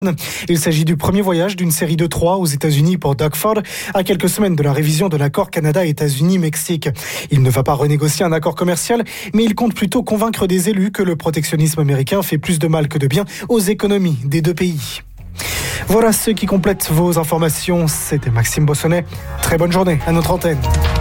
Il s'agit du premier voyage d'une série de 3 aux États-Unis pour Doug Ford, à quelques semaines de la révision de l'accord Canada-États-Unis-Mexique. Il ne va pas renégocier un accord commercial, mais il compte plutôt convaincre des élus que le protectionnisme américain fait plus de mal que de bien aux économies des deux pays. Voilà ce qui complète vos informations. C'était Maxime Bossonnet. Très bonne journée à notre antenne.